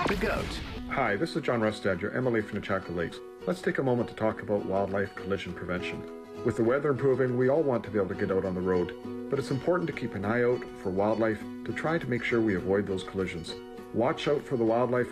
The goat. Hi, this is John Rustad, your MLA from the Chaco Lakes. Let's take a moment to talk about wildlife collision prevention. With the weather improving, we all want to be able to get out on the road, but it's important to keep an eye out for wildlife to try to make sure we avoid those collisions. Watch out for the wildlife